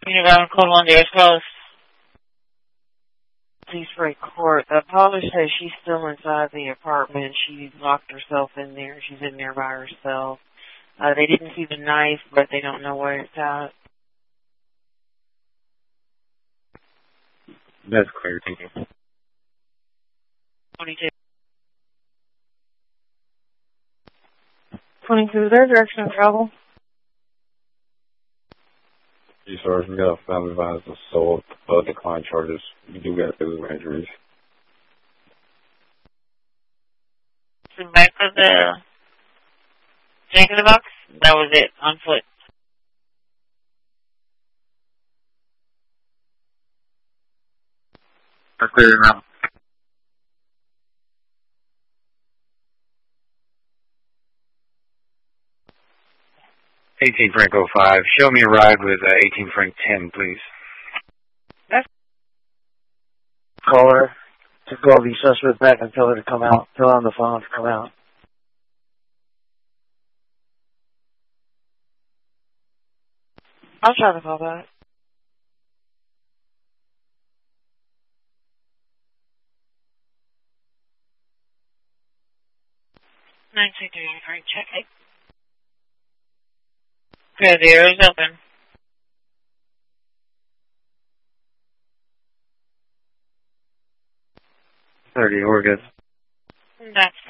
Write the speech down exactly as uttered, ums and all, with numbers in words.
You got code one days close. Please report. The caller says she's still inside the apartment. She locked herself in there. She's in there by herself. Uh, they didn't see the knife, but they don't know where it's at. That's clear, thank you. twenty-two. twenty-two, their direction of travel. You stars, we got a family violence assault, uh, decline charges. You do got physical injuries. The back of the tank of the box? That was it, on foot. Are clear now. eighteen Frank oh five. Show me a ride with uh, eighteen Frank ten, please. Yes. Call her to call the suspect back and tell her to come out. Tell her on the phone to come out. I'll try to call back. nine two three, Frank, check it. Okay, the air is open. thirty, we're good. That's